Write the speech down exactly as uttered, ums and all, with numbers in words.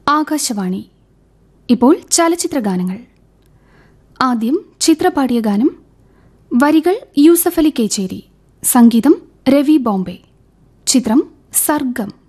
ആകാശവാണി. ഇപ്പോൾ ചലച്ചിത്ര ഗാനങ്ങൾ. ആദ്യം ചിത്രപാടിയ ഗാനം. വരികൾ യൂസഫ് അലി കേച്ചേരി, സംഗീതം രവി ബോംബെ. ചിത്രം സർഗം.